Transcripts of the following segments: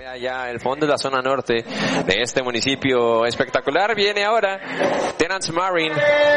Ya el fondo de la zona norte de este municipio espectacular. Viene ahora Terrence Marine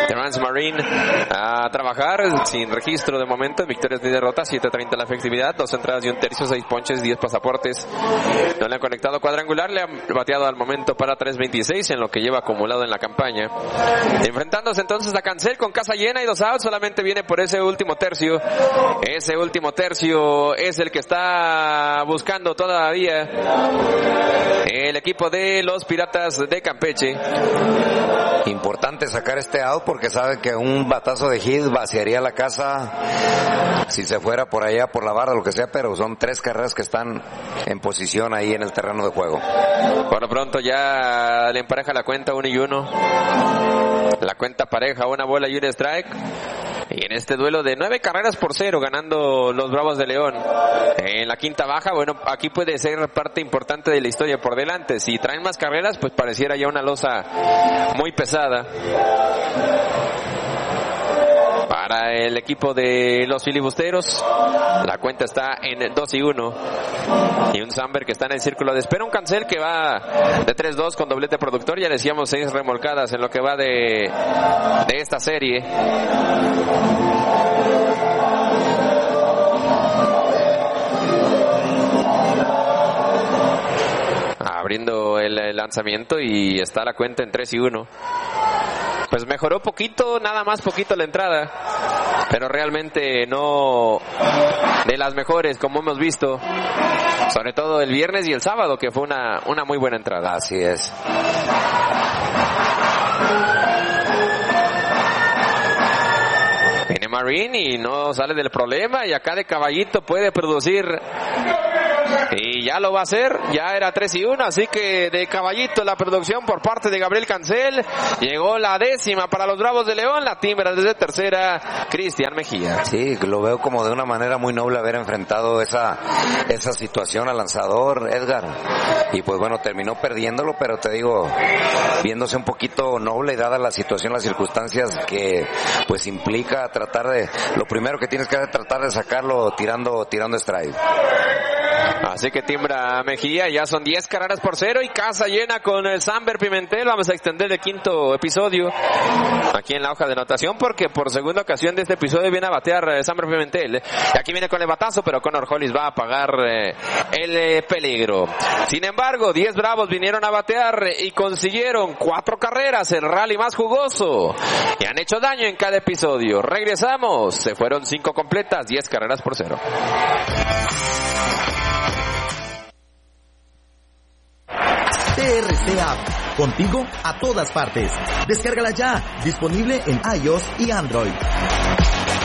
a trabajar sin registro de momento, victorias ni derrotas, 7.30 la efectividad, 2 entradas y 1/3, 6 ponches, 10 pasaportes. No le han conectado cuadrangular, le han bateado al momento para 3.26 en lo que lleva acumulado en la campaña. Enfrentándose entonces a Cancel con casa llena y 2 outs, solamente viene por ese último tercio. Ese último tercio es el que está buscando todavía el equipo de los Piratas de Campeche. Importante sacar este out porque sabe que un batazo de hit vaciaría la casa si se fuera por allá por la barra, lo que sea, pero son 3 carreras que están en posición ahí en el terreno de juego. Por lo pronto ya le empareja la cuenta 1-1. La cuenta pareja, 1 bola y 1 strike. Y en este duelo de 9-0 ganando los Bravos de León. En la quinta baja, bueno, aquí puede ser parte importante de la historia por delante. Si traen más carreras, pues pareciera ya una losa muy pesada para el equipo de los filibusteros. La cuenta está en 2-1. Y un Samber que está en el círculo de espera. Un Cancel que va de 3-2 con doblete productor. Ya decíamos 6 remolcadas en lo que va de esta serie. Abriendo el lanzamiento y está la cuenta en 3-1. Pues mejoró poquito, nada más poquito la entrada, pero realmente no de las mejores como hemos visto, sobre todo el viernes y el sábado, que fue una muy buena entrada. Así es. Viene Marine y no sale del problema, y acá de caballito puede producir. Y ya lo va a hacer, ya era 3-1, así que de caballito la producción por parte de Gabriel Cancel. Llegó la 10ª para los Bravos de León, la timbra desde tercera, Cristian Mejía. Sí, lo veo como de una manera muy noble haber enfrentado esa situación al lanzador, Edgar. Y pues bueno, terminó perdiéndolo, pero te digo, viéndose un poquito noble dada la situación, las circunstancias que pues implica tratar de, lo primero que tienes que hacer es tratar de sacarlo tirando strike. Así que timbra Mejía, ya son 10-0 y casa llena con el Samber Pimentel. Vamos a extender el 5º episodio aquí en la hoja de anotación porque por segunda ocasión de este episodio viene a batear Samber Pimentel. Y aquí viene con el batazo, pero Connor Hollis va a apagar el peligro. Sin embargo, 10 Bravos vinieron a batear y consiguieron 4 carreras, el rally más jugoso. Y han hecho daño en cada episodio. Regresamos, se fueron 5 completas, 10-0. TRC App, contigo a todas partes. Descárgala ya, disponible en iOS y Android.